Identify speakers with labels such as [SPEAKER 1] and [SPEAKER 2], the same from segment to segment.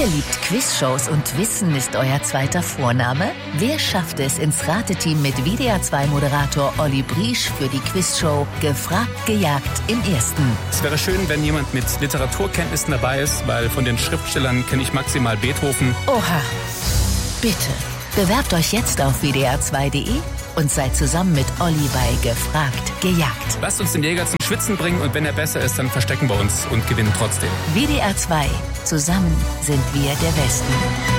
[SPEAKER 1] Ihr liebt Quizshows und Wissen ist euer zweiter Vorname? Wer schafft es ins Rateteam mit WDR2-Moderator Olli Briesch für die Quizshow Gefragt, gejagt im Ersten?
[SPEAKER 2] Es wäre schön, wenn jemand mit Literaturkenntnissen dabei ist, weil von den Schriftstellern kenne ich maximal Beethoven.
[SPEAKER 1] Oha, bitte. Bewerbt euch jetzt auf wdr2.de und seid zusammen mit Olli bei Gefragt, gejagt.
[SPEAKER 2] Lasst uns den Jäger zum Schwitzen bringen und wenn er besser ist, dann verstecken wir uns und gewinnen trotzdem.
[SPEAKER 1] WDR2. Zusammen sind wir der Westen.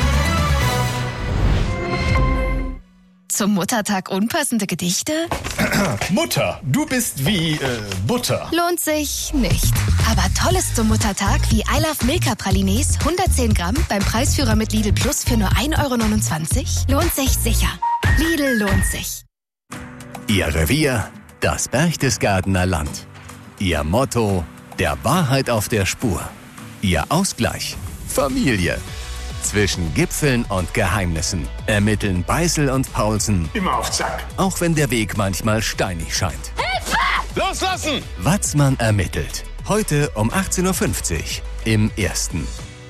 [SPEAKER 3] Zum Muttertag unpassende Gedichte?
[SPEAKER 4] Mutter, du bist wie Butter.
[SPEAKER 3] Lohnt sich nicht. Aber Tolles zum Muttertag wie I Love Milka Pralines, 110 Gramm beim Preisführer mit Lidl Plus für nur 1,29 €? Lohnt sich sicher. Lidl lohnt sich.
[SPEAKER 5] Ihr Revier, das Berchtesgadener Land. Ihr Motto, der Wahrheit auf der Spur. Ihr Ausgleich, Familie. Zwischen Gipfeln und Geheimnissen ermitteln Beißel und Paulsen.
[SPEAKER 4] Immer auf Zack.
[SPEAKER 5] Auch wenn der Weg manchmal steinig scheint.
[SPEAKER 4] Hilfe! Loslassen!
[SPEAKER 5] Watzmann ermittelt. Heute um 18:50 Uhr im Ersten.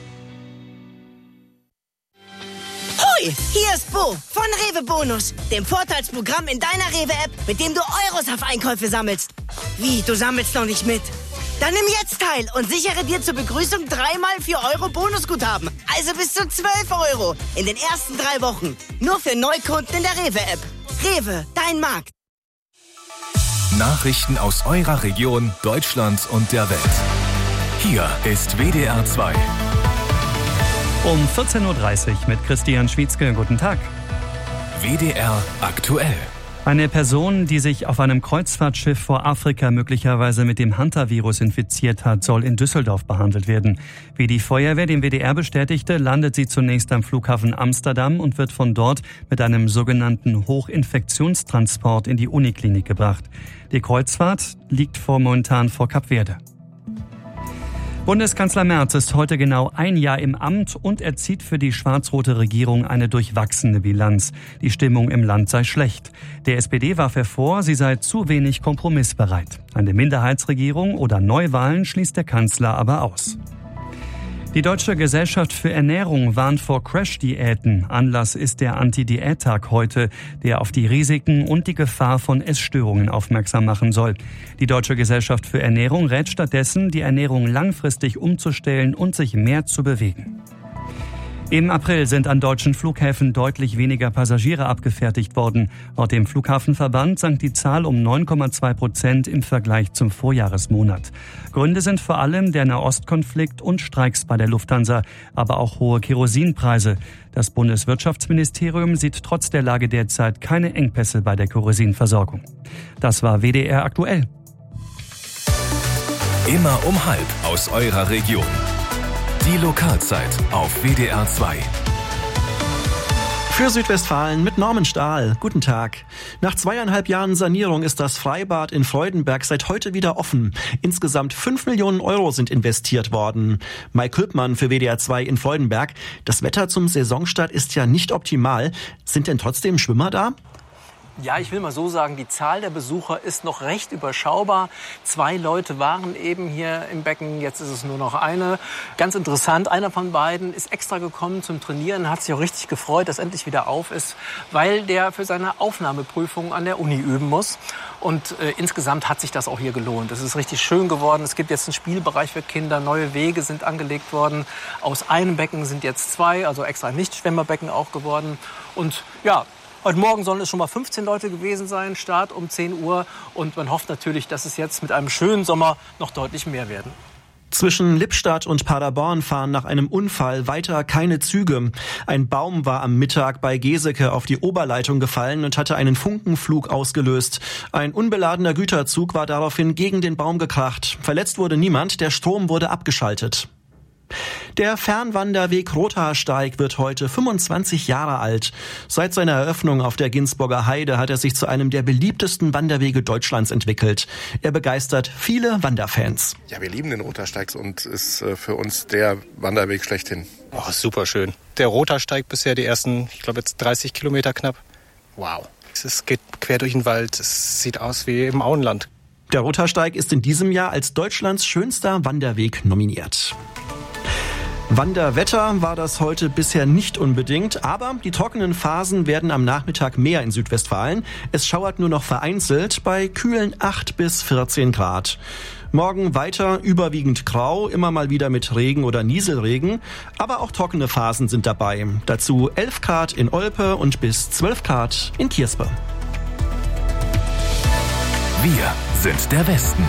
[SPEAKER 6] Hoi, hier ist Bo von Rewe Bonus, dem Vorteilsprogramm in deiner Rewe-App, mit dem du Euros auf Einkäufe sammelst. Wie, du sammelst noch nicht mit? Dann nimm jetzt teil und sichere dir zur Begrüßung 3x 4 € Bonusguthaben. Also bis zu 12 € in den ersten 3 Wochen. Nur für Neukunden in der Rewe-App. Rewe, dein Markt.
[SPEAKER 7] Nachrichten aus eurer Region, Deutschland und der Welt. Hier ist WDR 2.
[SPEAKER 8] Um 14:30 Uhr mit Christian Schwietzke. Guten Tag.
[SPEAKER 7] WDR aktuell.
[SPEAKER 8] Eine Person, die sich auf einem Kreuzfahrtschiff vor Afrika möglicherweise mit dem Hanta-Virus infiziert hat, soll in Düsseldorf behandelt werden. Wie die Feuerwehr dem WDR bestätigte, landet sie zunächst am Flughafen Amsterdam und wird von dort mit einem sogenannten Hochinfektionstransport in die Uniklinik gebracht. Die Kreuzfahrt liegt momentan vor Kapverde. Bundeskanzler Merz ist heute genau ein Jahr im Amt und er zieht für die schwarz-rote Regierung eine durchwachsene Bilanz. Die Stimmung im Land sei schlecht. Der SPD warf er vor, sie sei zu wenig kompromissbereit. Eine Minderheitsregierung oder Neuwahlen schließt der Kanzler aber aus. Die Deutsche Gesellschaft für Ernährung warnt vor Crash-Diäten. Anlass ist der Anti-Diät-Tag heute, der auf die Risiken und die Gefahr von Essstörungen aufmerksam machen soll. Die Deutsche Gesellschaft für Ernährung rät stattdessen, die Ernährung langfristig umzustellen und sich mehr zu bewegen. Im April sind an deutschen Flughäfen deutlich weniger Passagiere abgefertigt worden. Laut dem Flughafenverband sank die Zahl um 9,2% im Vergleich zum Vorjahresmonat. Gründe sind vor allem der Nahostkonflikt und Streiks bei der Lufthansa, aber auch hohe Kerosinpreise. Das Bundeswirtschaftsministerium sieht trotz der Lage derzeit keine Engpässe bei der Kerosinversorgung. Das war WDR aktuell.
[SPEAKER 7] Immer um 12:30 aus eurer Region. Die Lokalzeit auf WDR 2.
[SPEAKER 9] Für Südwestfalen mit Norman Stahl. Guten Tag. Nach 2,5 Jahren Sanierung ist das Freibad in Freudenberg seit heute wieder offen. Insgesamt 5 Millionen € sind investiert worden. Mai Külpmann für WDR 2 in Freudenberg. Das Wetter zum Saisonstart ist ja nicht optimal. Sind denn trotzdem Schwimmer da?
[SPEAKER 10] Ja, ich will mal so sagen, die Zahl der Besucher ist noch recht überschaubar. 2 Leute waren eben hier im Becken, jetzt ist es nur noch eine. Ganz interessant, einer von beiden ist extra gekommen zum Trainieren, hat sich auch richtig gefreut, dass endlich wieder auf ist, weil der für seine Aufnahmeprüfung an der Uni üben muss. Und insgesamt hat sich das auch hier gelohnt. Es ist richtig schön geworden. Es gibt jetzt einen Spielbereich für Kinder, neue Wege sind angelegt worden. Aus einem Becken sind jetzt 2, also extra Nichtschwimmerbecken auch geworden. Und ja, heute Morgen sollen es schon mal 15 Leute gewesen sein, Start um 10 Uhr. Und man hofft natürlich, dass es jetzt mit einem schönen Sommer noch deutlich mehr werden.
[SPEAKER 9] Zwischen Lippstadt und Paderborn fahren nach einem Unfall weiter keine Züge. Ein Baum war am Mittag bei Geseke auf die Oberleitung gefallen und hatte einen Funkenflug ausgelöst. Ein unbeladener Güterzug war daraufhin gegen den Baum gekracht. Verletzt wurde niemand, der Strom wurde abgeschaltet. Der Fernwanderweg Rothaarsteig wird heute 25 Jahre alt. Seit seiner Eröffnung auf der Ginsburger Heide hat er sich zu einem der beliebtesten Wanderwege Deutschlands entwickelt. Er begeistert viele Wanderfans.
[SPEAKER 11] Ja, wir lieben den Rothaarsteig und ist für uns der Wanderweg schlechthin.
[SPEAKER 12] Oh, super schön. Der Rothaarsteig bisher die ersten, ich glaube jetzt 30 Kilometer knapp. Wow. Es geht quer durch den Wald. Es sieht aus wie im Auenland.
[SPEAKER 9] Der Rothaarsteig ist in diesem Jahr als Deutschlands schönster Wanderweg nominiert. Wanderwetter war das heute bisher nicht unbedingt, aber die trockenen Phasen werden am Nachmittag mehr in Südwestfalen. Es schauert nur noch vereinzelt bei kühlen 8 bis 14 Grad. Morgen weiter überwiegend grau, immer mal wieder mit Regen oder Nieselregen, aber auch trockene Phasen sind dabei. Dazu 11 Grad in Olpe und bis 12 Grad in Kierspe.
[SPEAKER 7] Wir sind der Westen.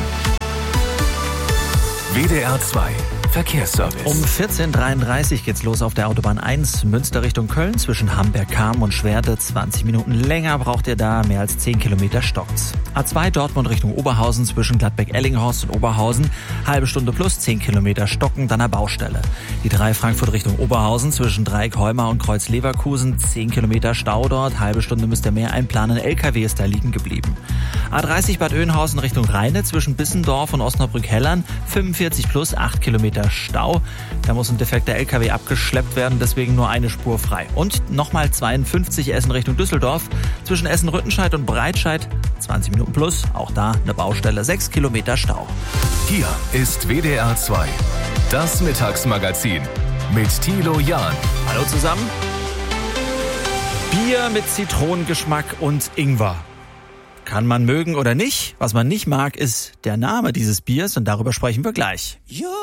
[SPEAKER 7] WDR 2 Verkehrsservice.
[SPEAKER 13] Um 14.33 Uhr geht's los auf der Autobahn 1 Münster Richtung Köln zwischen Hamberg-Cham und Schwerte. 20 Minuten länger braucht ihr da, mehr als 10 Kilometer stockt's. A2 Dortmund Richtung Oberhausen zwischen Gladbeck-Ellinghorst und Oberhausen. Halbe Stunde plus 10 Kilometer stocken, dann eine Baustelle. Die 3 Frankfurt Richtung Oberhausen zwischen Dreieck-Heumar und Kreuz-Leverkusen. 10 Kilometer Stau dort, halbe Stunde müsst ihr mehr einplanen. LKW ist da liegen geblieben. A30 Bad Oeynhausen Richtung Rheine zwischen Bissendorf und Osnabrück-Hellern. 45 plus 8 Kilometer Stau. Da muss ein defekter LKW abgeschleppt werden, deswegen nur eine Spur frei. Und nochmal 52 Essen Richtung Düsseldorf. Zwischen Essen-Rüttenscheid und Breitscheid 20 Minuten plus, auch da eine Baustelle, 6 Kilometer Stau.
[SPEAKER 7] Hier ist WDR 2, das Mittagsmagazin mit Thilo Jahn.
[SPEAKER 13] Hallo zusammen. Bier mit Zitronengeschmack und Ingwer. Kann man mögen oder nicht. Was man nicht mag, ist der Name dieses Biers und darüber sprechen wir gleich.